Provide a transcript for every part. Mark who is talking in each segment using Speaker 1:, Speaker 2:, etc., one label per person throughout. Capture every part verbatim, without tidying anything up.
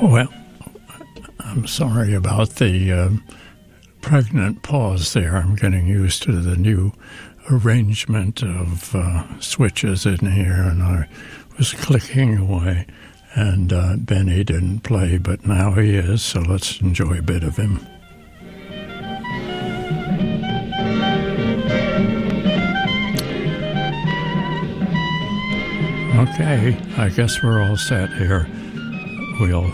Speaker 1: Well, I'm sorry about the uh, pregnant pause there. I'm getting used to the new arrangement of uh, switches in here, and I was clicking away, and uh, Benny didn't play, but now he is, so let's enjoy a bit of him. Okay, I guess we're all set here. We'll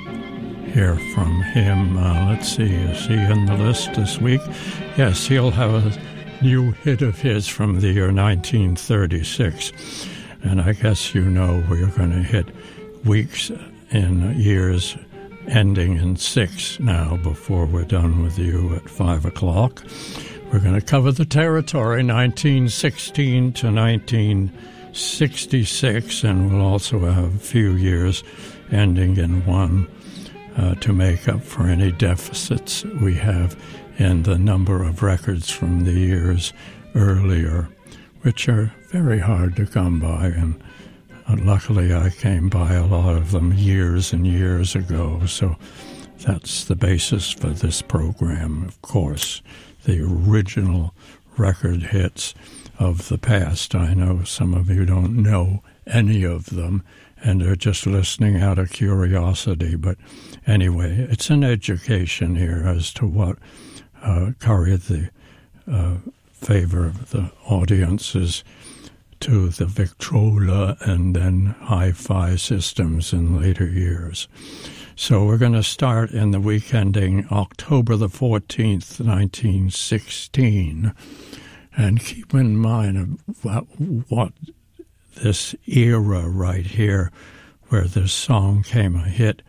Speaker 1: hear from him. Uh, let's see, is he in the list this week? Yes, he'll have a new hit of his from the year nineteen thirty-six. And I guess you know we're going to hit weeks in years ending in six now before we're done with you at five o'clock. We're going to cover the territory nineteen sixteen to nineteen sixty-six, and we'll also have a few years ending in one uh, to make up for any deficits we have in the number of records from the years earlier, which are very hard to come by, and uh, luckily I came by a lot of them years and years ago, so that's the basis for this program, of course, the original record hits of the past. I know some of you don't know any of them and are just listening out of curiosity, but anyway, it's an education here as to what uh, carried the uh, favor of the audiences to the Victrola and then hi-fi systems in later years. So we're going to start in the week ending October the fourteenth, nineteen sixteen. And keep in mind what, what this era right here, where this song came a hit,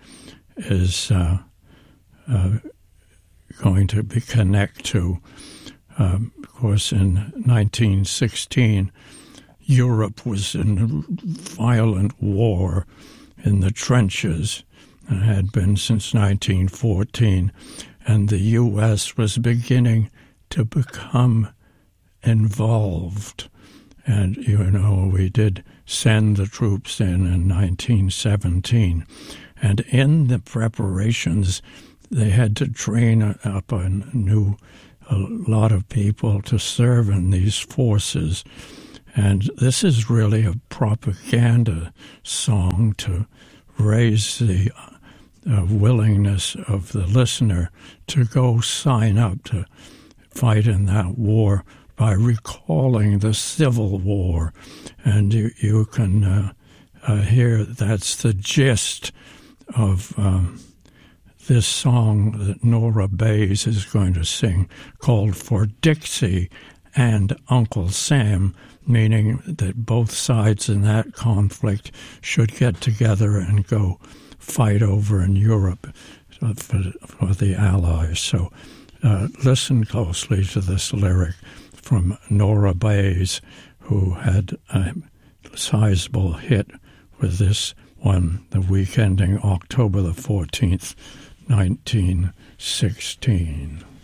Speaker 1: is uh, uh, going to be connect to. Um, of course, in nineteen sixteen, Europe was in violent war in the trenches, and had been since nineteen fourteen, and the U S was beginning to become involved. And, you know, we did send the troops in in nineteen seventeen. And in the preparations, they had to train up a new a lot of people to serve in these forces. And this is really a propaganda song to raise the uh, willingness of the listener to go sign up to fight in that war, by recalling the Civil War. And you, you can uh, uh, hear that's the gist of um, this song that Nora Bayes is going to sing, called For Dixie and Uncle Sam, meaning that both sides in that conflict should get together and go fight over in Europe for, for the Allies. So uh, listen closely to this lyric from Nora Bayes, who had a sizable hit with this one the week ending October the fourteenth, nineteen sixteen.